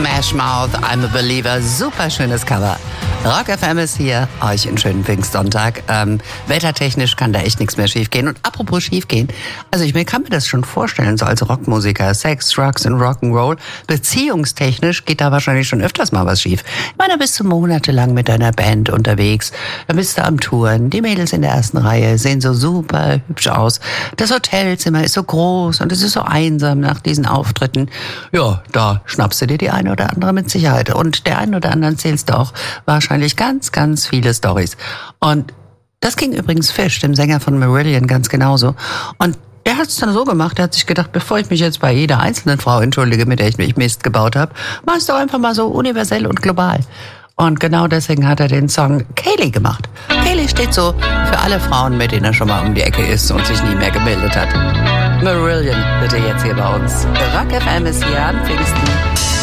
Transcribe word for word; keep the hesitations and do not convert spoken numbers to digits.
Smash Mouth, I'm a Believer. Super schönes Cover. Rock F M ist hier. Euch einen schönen Pfingstsonntag. Ähm, wettertechnisch kann da echt nichts mehr schiefgehen. Und apropos schiefgehen, also ich mir kann mir das schon vorstellen, so als Rockmusiker. Sex, Drugs und Rock'n'Roll. Beziehungstechnisch geht da wahrscheinlich schon öfters mal was schief. Ich meine, da bist du monatelang mit deiner Band unterwegs. Da bist du am Touren. Die Mädels in der ersten Reihe sehen so super hübsch aus. Das Hotelzimmer ist so groß und es ist so einsam nach diesen Auftritten. Ja, da schnappst du dir die eine oder andere mit Sicherheit. Und der einen oder anderen zählst du auch wahrscheinlich ganz, ganz viele Storys. Und das ging übrigens Fish, dem Sänger von Marillion, ganz genauso. Und der hat es dann so gemacht, er hat sich gedacht, bevor ich mich jetzt bei jeder einzelnen Frau entschuldige, mit der ich mich Mist gebaut habe, mach es doch einfach mal so universell und global. Und genau deswegen hat er den Song Kaylee gemacht. Kaylee steht so für alle Frauen, mit denen er schon mal um die Ecke ist und sich nie mehr gemeldet hat. Marillion bitte jetzt hier bei uns. Rock F M ist hier am Pfingsten.